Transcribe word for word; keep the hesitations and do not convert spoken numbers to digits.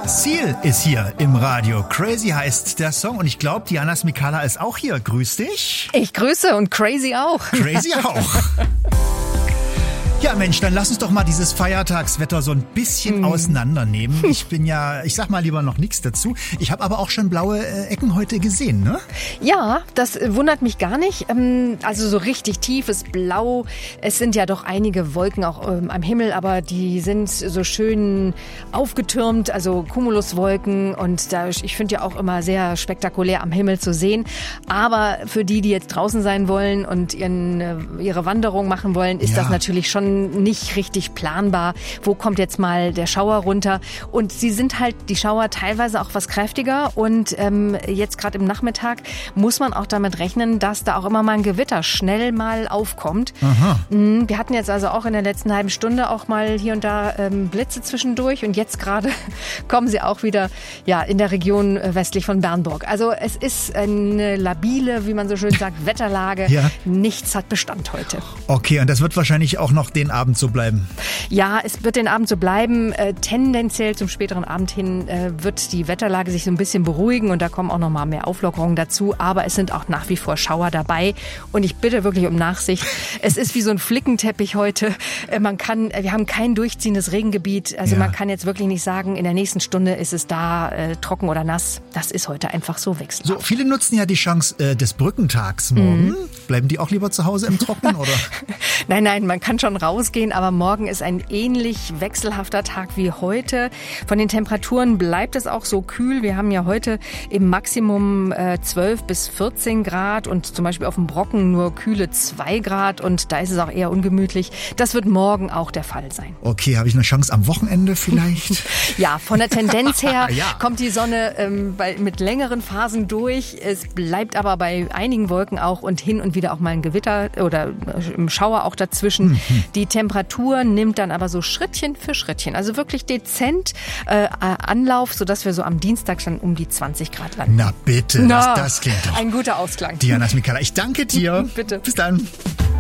Seal ist hier im Radio. Crazy heißt der Song und ich glaube, Diana Smikala ist auch hier. Grüß dich. Ich grüße und Crazy auch. Crazy auch. Ja Mensch, dann lass uns doch mal dieses Feiertagswetter so ein bisschen mm. auseinandernehmen. Ich bin ja, ich sag mal lieber noch nichts dazu. Ich habe aber auch schon blaue äh, Ecken heute gesehen, ne? Ja, das wundert mich gar nicht. Ähm, also so richtig tiefes Blau. Es sind ja doch einige Wolken auch ähm, am Himmel, aber die sind so schön aufgetürmt, also Cumuluswolken. Und da, ich finde ja auch immer sehr spektakulär am Himmel zu sehen. Aber für die, die jetzt draußen sein wollen und ihren, äh, ihre Wanderung machen wollen, ist ja. das natürlich schon nicht richtig planbar. Wo kommt jetzt mal der Schauer runter? Und sie sind halt, die Schauer teilweise auch was kräftiger. Und ähm, jetzt gerade im Nachmittag muss man auch damit rechnen, dass da auch immer mal ein Gewitter schnell mal aufkommt. Aha. Wir hatten jetzt also auch in der letzten halben Stunde auch mal hier und da ähm, Blitze zwischendurch. Und jetzt gerade kommen sie auch wieder ja, in der Region westlich von Bernburg. Also es ist eine labile, wie man so schön sagt, Wetterlage. Ja. Nichts hat Bestand heute. Okay, und das wird wahrscheinlich auch noch den Abend so bleiben? Ja, es wird den Abend so bleiben. Äh, tendenziell zum späteren Abend hin äh, wird die Wetterlage sich so ein bisschen beruhigen und da kommen auch noch mal mehr Auflockerungen dazu. Aber es sind auch nach wie vor Schauer dabei und ich bitte wirklich um Nachsicht. Es ist wie so ein Flickenteppich heute. Äh, man kann, wir haben kein durchziehendes Regengebiet. Also ja. man kann jetzt wirklich nicht sagen, in der nächsten Stunde ist es da äh, trocken oder nass. Das ist heute einfach so wechselhaft. So, viele nutzen ja die Chance äh, des Brückentags morgen. Mhm. Bleiben die auch lieber zu Hause im Trocknen oder? Nein, nein, man kann schon rausgehen, aber morgen ist ein ähnlich wechselhafter Tag wie heute. Von den Temperaturen bleibt es auch so kühl. Wir haben ja heute im Maximum äh, zwölf bis vierzehn Grad und zum Beispiel auf dem Brocken nur kühle zwei Grad und da ist es auch eher ungemütlich. Das wird morgen auch der Fall sein. Okay, habe ich eine Chance am Wochenende vielleicht? Ja, von der Tendenz her ja. kommt die Sonne ähm, bei, mit längeren Phasen durch. Es bleibt aber bei einigen Wolken auch und hin und wieder auch mal ein Gewitter oder im Schauer auch dazwischen. Mhm. Die Temperatur nimmt dann aber so Schrittchen für Schrittchen. Also wirklich dezent äh, Anlauf, sodass wir so am Dienstag schon um die zwanzig Grad landen. Na bitte, Na, das, das klingt doch. Ein guter Ausklang. Diana Smikala, ich danke dir. Bitte. Bis dann.